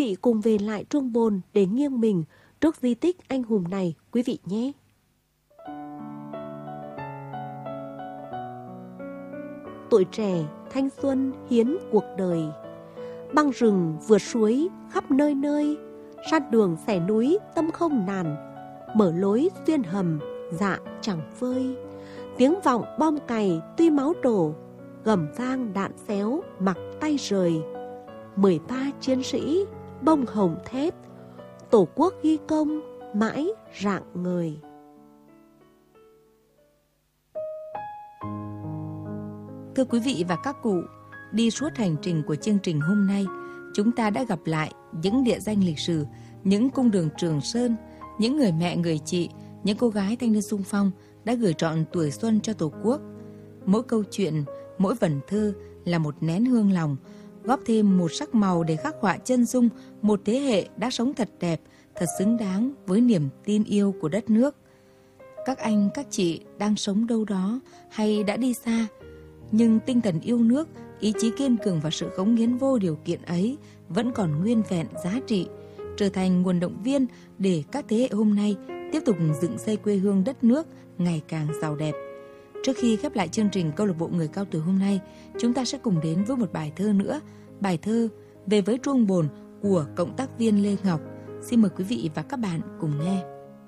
vị cùng về lại Trung Bồn để nghiêng mình trước di tích anh hùng này quý vị nhé. Tuổi trẻ, thanh xuân hiến cuộc đời. Băng rừng vượt suối khắp nơi nơi, san đường xẻ núi tâm không nản, mở lối xuyên hầm dạ chẳng phơi. Tiếng vọng bom cày tuy máu đổ, gầm vang đạn xéo mặc tay rời. 13 chiến sĩ bông hồng thép, Tổ quốc ghi công mãi rạng ngời. Thưa quý vị và các cụ, đi suốt hành trình của chương trình hôm nay, chúng ta đã gặp lại những địa danh lịch sử, những cung đường Trường Sơn, những người mẹ người chị, những cô gái thanh niên xung phong đã gửi trọn tuổi xuân cho Tổ quốc. Mỗi câu chuyện, mỗi vần thơ là một nén hương lòng, góp thêm một sắc màu để khắc họa chân dung một thế hệ đã sống thật đẹp, thật xứng đáng với niềm tin yêu của đất nước. Các anh, các chị đang sống đâu đó hay đã đi xa, nhưng tinh thần yêu nước, ý chí kiên cường và sự cống hiến vô điều kiện ấy vẫn còn nguyên vẹn giá trị, trở thành nguồn động viên để các thế hệ hôm nay tiếp tục dựng xây quê hương đất nước ngày càng giàu đẹp. Trước khi khép lại chương trình Câu lạc bộ Người Cao Tuổi hôm nay, chúng ta sẽ cùng đến với một bài thơ nữa, bài thơ Về với Trung Bồn của cộng tác viên Lê Ngọc. Xin mời quý vị và các bạn cùng nghe.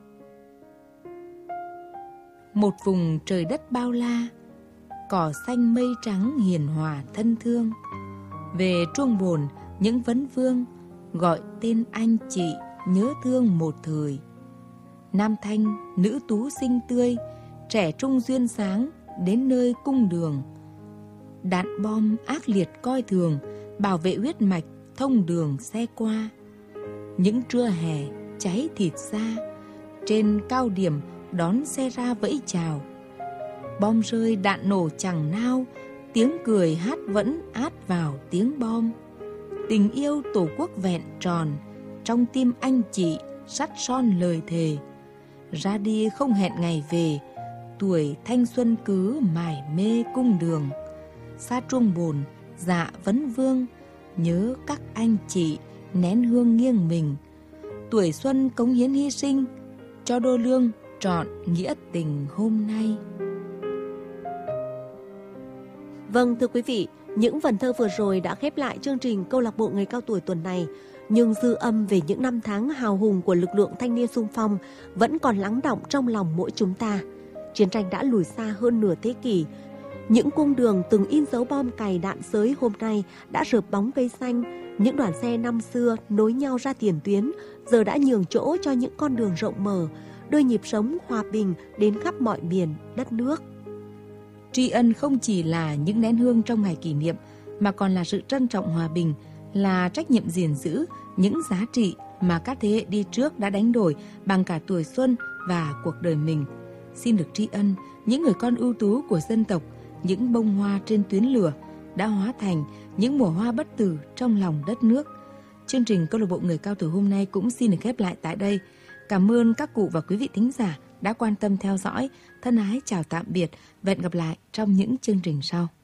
Một vùng trời đất bao la, cỏ xanh mây trắng hiền hòa thân thương. Về Trung Bồn những vấn vương, gọi tên anh chị nhớ thương một thời. Nam thanh, nữ tú xinh tươi, trẻ trung duyên sáng đến nơi cung đường. Đạn bom ác liệt coi thường, bảo vệ huyết mạch thông đường xe qua. Những trưa hè cháy thịt da, trên cao điểm đón xe ra vẫy chào. Bom rơi đạn nổ chẳng nao, tiếng cười hát vẫn át vào tiếng bom. Tình yêu Tổ quốc vẹn tròn, trong tim anh chị sắt son lời thề. Ra đi không hẹn ngày về, tuổi thanh xuân cứ mải mê cung đường. Xa Trung Bồn, dạ vấn vương, nhớ các anh chị nén hương nghiêng mình. Tuổi xuân cống hiến hy sinh, cho đô lương trọn nghĩa tình hôm nay. Vâng, thưa quý vị, những vần thơ vừa rồi đã khép lại chương trình Câu lạc bộ Người Cao Tuổi tuần này. Nhưng dư âm về những năm tháng hào hùng của lực lượng thanh niên xung phong vẫn còn lắng đọng trong lòng mỗi chúng ta. Chiến tranh đã lùi xa hơn nửa thế kỷ. Những cung đường từng in dấu bom cày đạn xới hôm nay đã rợp bóng cây xanh. Những đoàn xe năm xưa nối nhau ra tiền tuyến giờ đã nhường chỗ cho những con đường rộng mở, đưa nhịp sống hòa bình đến khắp mọi miền đất nước. Tri ân không chỉ là những nén hương trong ngày kỷ niệm, mà còn là sự trân trọng hòa bình, là trách nhiệm gìn giữ những giá trị mà các thế hệ đi trước đã đánh đổi bằng cả tuổi xuân và cuộc đời mình. Xin được tri ân những người con ưu tú của dân tộc, những bông hoa trên tuyến lửa đã hóa thành những mùa hoa bất tử trong lòng đất nước. Chương trình Câu lạc bộ Người Cao Tuổi hôm nay cũng xin được khép lại tại đây. Cảm ơn các cụ và quý vị thính giả đã quan tâm theo dõi. Thân ái chào tạm biệt và hẹn gặp lại trong những chương trình sau.